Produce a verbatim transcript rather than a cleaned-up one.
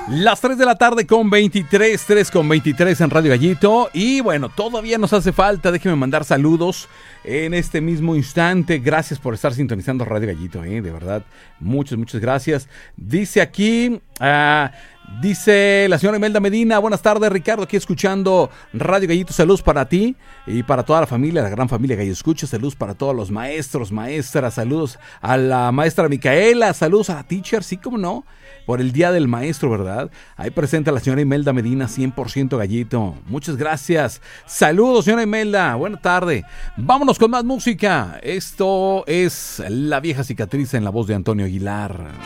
Las tres de la tarde con veintitrés, tres con veintitrés en Radio Gallito. Y bueno, todavía nos hace falta, déjenme mandar saludos en este mismo instante. Gracias por estar sintonizando Radio Gallito, ¿eh? De verdad, muchas, muchas gracias. Dice aquí, uh, dice la señora Imelda Medina, buenas tardes Ricardo, aquí escuchando Radio Gallito, saludos para ti y para toda la familia, la gran familia Gallo Escucha, saludos para todos los maestros, maestras, saludos a la maestra Micaela, saludos a la teacher, sí, como no, por el Día del Maestro, ¿verdad? Ahí presenta la señora Imelda Medina, cien por ciento Gallito. Muchas gracias. Saludos, señora Imelda. Buena tarde. Vámonos con más música. Esto es La Vieja Cicatriz en la voz de Antonio Aguilar.